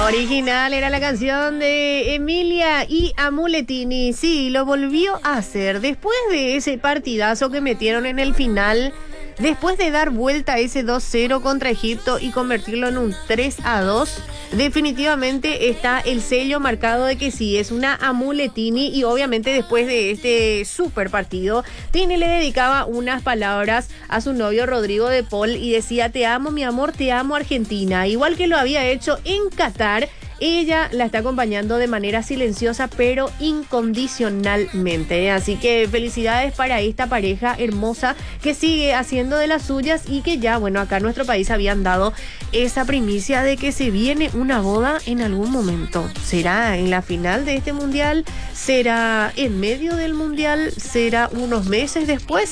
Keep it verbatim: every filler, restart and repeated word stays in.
Original era la canción de Emilia y Amuletini. Sí, lo volvió a hacer después de ese partidazo que metieron en el final. Después de dar vuelta a ese dos cero contra Egipto y convertirlo en un tres a dos, definitivamente está el sello marcado de que sí, es una Amuletini. Y obviamente después de este super partido, Tini le dedicaba unas palabras a su novio Rodrigo de Paul y decía: te amo, mi amor, te amo, Argentina. Igual que lo había hecho en Qatar, ella la está acompañando de manera silenciosa pero incondicionalmente. Así que felicidades para esta pareja hermosa que sigue haciendo de las suyas y que ya, bueno, acá en nuestro país habían dado esa primicia de que se viene una boda en algún momento. ¿Será en la final de este mundial? ¿Será en medio del mundial? ¿Será unos meses después?